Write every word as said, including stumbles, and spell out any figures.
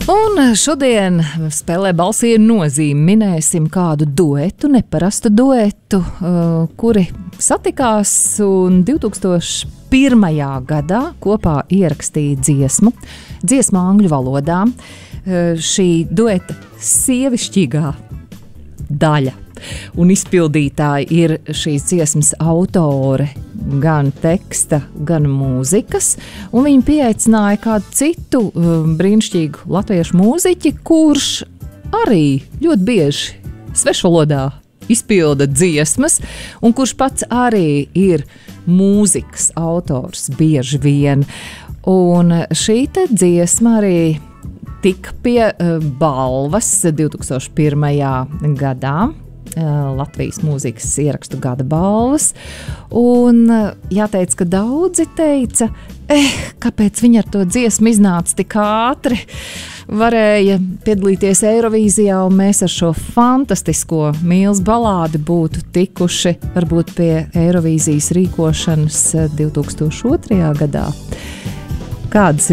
Un šodien spēlē balsī ir nozīme. Minēsim kādu duetu, neparastu duetu, kuri satikās un divtūkstoš pirmajā gadā kopā ierakstīja dziesmu. Dziesma angļu valodā. Šī dueta sievišķīgā daļa un izpildītāji ir šīs dziesmas autore, gan teksta, gan mūzikas, un viņi pieaicināja kādu citu um, brīnišķīgu latviešu mūziķi, kurš arī ļoti bieži svešvalodā izpilda dziesmas, un kurš pats arī ir mūzikas autors bieži vien. Un šī te dziesma arī tika pie uh, balvas divtūkstoš pirmajā gadā. Latvijas mūzikas ierakstu gada balvas, un jāteic, ka daudzi teica, eh, kāpēc viņi ar to dziesmu iznāca tik ātri, varēja piedalīties Eirovīzijā, un mēs ar šo fantastisko mīlas balādi būtu tikuši varbūt pie Eirovīzijas rīkošanas divtūkstoš otrajā gadā. Kādas